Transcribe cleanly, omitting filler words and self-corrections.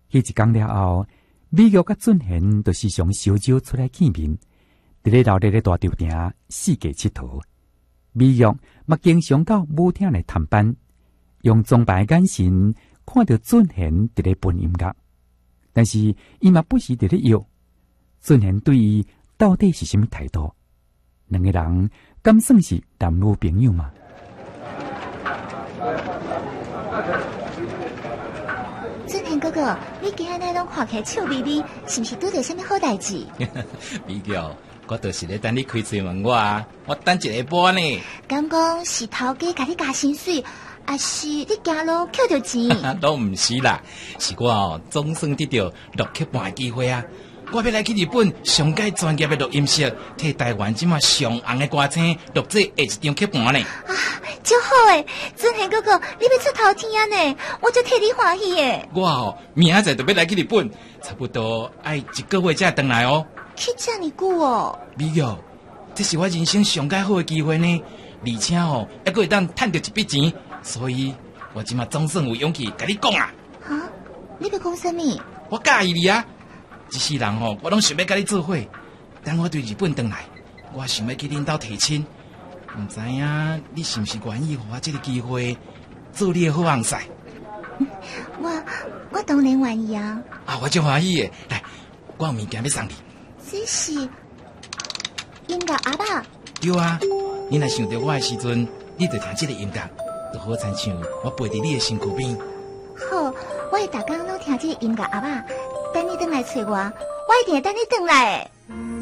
迄一天了后，美玉甲俊贤就时常烧酒出来见面，伫咧闹热的大潮亭四界佚佗。美玉嘛经常到舞厅来探班，用崇拜的眼神看到俊贤伫咧伴音乐，但是伊嘛不时伫咧摇。俊贤对伊到底是什么态度？两个人敢算是男女朋友吗？ 俊贤哥哥，你今日拢看起来笑眯眯，是不是拄着什么好代志？ 美玉，我就是咧等你开嘴问我等一下半呢。 敢讲是头家甲你加薪水，还是你行路捡到钱？ 都唔是啦，是我总算得到录曲半的机会啊！我要来去日本上界专业的录音室，替台湾即马上红的歌星录制下一张曲盘呢。 啊，真好诶！俊贤哥哥，你要出头天啊呢，我就替你欢喜诶。 我明仔载就要来去日本，差不多要1个月才回来哦。 去这么久哦？ 美玉，这是我人生上界好的机会呢，而且还佫会当赚到一笔钱，所以我即马总算有勇气甲你讲啊。 啊，你要讲什么？ 我介意你啊！一世人我拢想要甲你做伙。等我对日本回来，我想要去恁兜提亲，唔知影你是不是愿意给我这个机会做你的好红婿？ 我当然愿意啊！ 我真欢喜的。来，我有物件要送你。 这是音乐阿爸。 对啊，你若想到我的时阵，你就听这个音乐，就好亲像我陪伫你的身躯边。 好，我会逐天拢听这个音乐阿爸。等你回来找我，我一定会等你回来的。